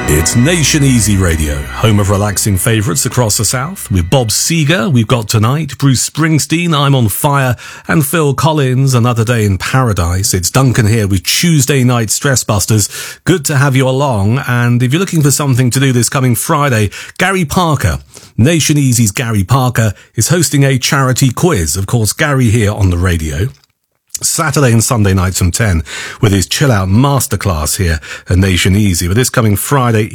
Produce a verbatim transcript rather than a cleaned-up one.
It's Nation Easy Radio, home of relaxing favourites across the South. With Bob Seger, we've got Tonight, Bruce Springsteen, I'm on Fire, and Phil Collins, Another Day in Paradise. It's Duncan here with Tuesday Night Stress Busters. Good to have you along, and if you're looking for something to do this coming Friday, Gary Parker, Nation Easy's Gary Parker, is hosting a charity quiz. Of course, Gary here on the radio. Saturday and Sunday nights from ten with his Chill Out Masterclass here at Nation Easy. But this coming Friday